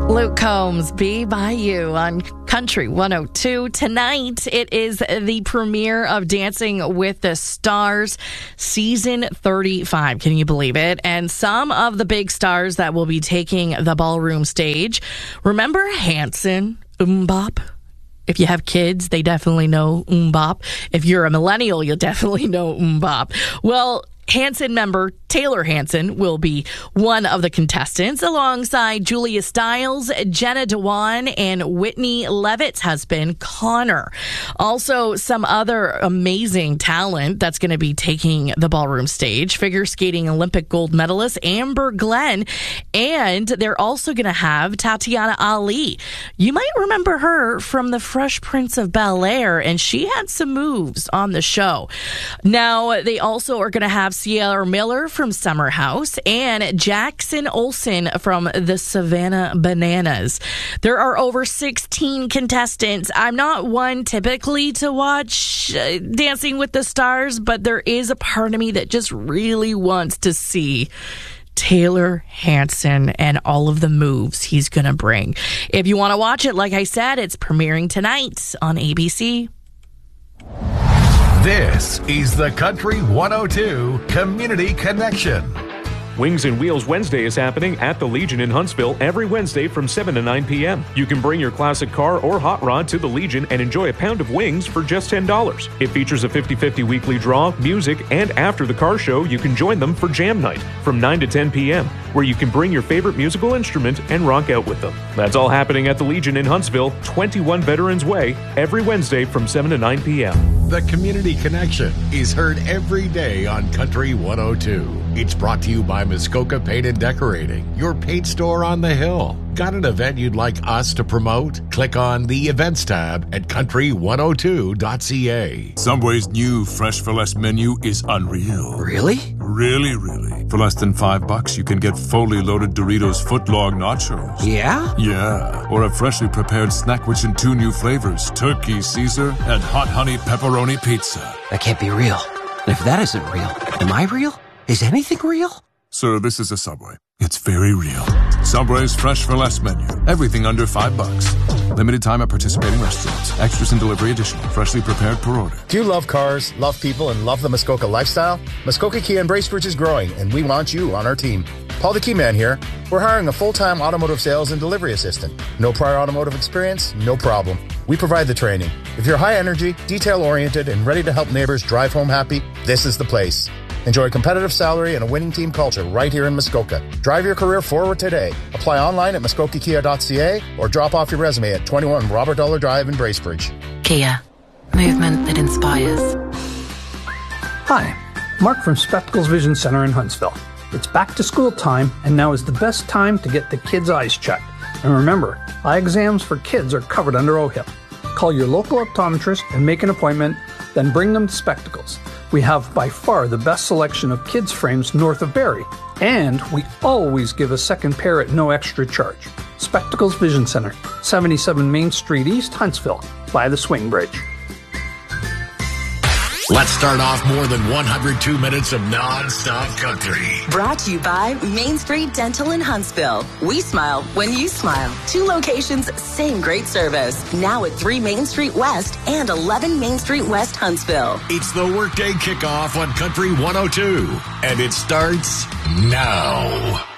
Luke Combs, Be By You on Country 102. Tonight, it is the premiere of Dancing with the Stars, season 35. Can you believe it? And some of the big stars that will be taking the ballroom stage. Remember Hanson, MMMBop? If you have kids, they definitely know MMMBop. If you're a millennial, you'll definitely know MMMBop. Well, Hanson member Taylor Hanson will be one of the contestants alongside Julia Stiles, Jenna Dewan, and Whitney Levitt's husband, Connor. Also, some other amazing talent that's going to be taking the ballroom stage. Figure skating Olympic gold medalist Amber Glenn. And they're also going to have Tatiana Ali. You might remember her from The Fresh Prince of Bel-Air, and she had some moves on the show. Now, they also are going to have Sierra Miller from Summer House and Jackson Olsen from the Savannah Bananas. There are over 16 contestants. I'm not one typically to watch Dancing with the Stars, but there is a part of me that just really wants to see Taylor Hanson and all of the moves he's going to bring. If you want to watch it, like I said, it's premiering tonight on ABC. This is the Country 102 Community Connection. Wings and Wheels Wednesday is happening at the Legion in Huntsville every Wednesday from 7 to 9 p.m. You can bring your classic car or hot rod to the Legion and enjoy a pound of wings for just $10. It features a 50-50 weekly draw, music, and after the car show, you can join them for Jam Night from 9 to 10 p.m., where you can bring your favorite musical instrument and rock out with them. That's all happening at the Legion in Huntsville, 21 Veterans Way, every Wednesday from 7 to 9 p.m. The Community Connection is heard every day on Country 102. It's brought to you by Muskoka Paint and Decorating, your paint store on the hill. Got an event you'd like us to promote? Click on the Events tab at country102.ca. Subway's new Fresh for Less menu is unreal. Really? Really. For less than $5, you can get fully loaded Doritos footlong nachos. Yeah? Yeah. Or a freshly prepared snack which in 2 new flavors, Turkey Caesar and Hot Honey Pepperoni Pizza. That can't be real. And if that isn't real, am I real? Is anything real? Sir, this is a Subway. It's very real. Subway's Fresh for Less menu. Everything under $5. Limited time at participating restaurants. Extras and delivery additional. Freshly prepared per order. Do you love cars, love people, and love the Muskoka lifestyle? Muskoka Kia in Bracebridge is growing, and we want you on our team. Paul the Key Man here. We're hiring a full-time automotive sales and delivery assistant. No prior automotive experience? No problem. We provide the training. If you're high energy, detail-oriented, and ready to help neighbors drive home happy, this is the place. Enjoy a competitive salary and a winning team culture right here in Muskoka. Drive your career forward today. Apply online at muskokakia.ca or drop off your resume at 21 Robert Dollar Drive in Bracebridge. Kia. Movement that inspires. Hi, Mark from Spectacles Vision Center in Huntsville. It's back to school time, and now is the best time to get the kids' eyes checked. And remember, eye exams for kids are covered under OHIP. Call your local optometrist and make an appointment, then bring them to Spectacles. We have by far the best selection of kids' frames north of Barrie, and we always give a second pair at no extra charge. Spectacles Vision Center, 77 Main Street East, Huntsville, by the Swing Bridge. Let's start off more than 102 minutes of non-stop country. Brought to you by Main Street Dental in Huntsville. We smile when you smile. 2 locations, same great service. Now at 3 Main Street West and 11 Main Street West, Huntsville. It's the workday kickoff on Country 102, and it starts now.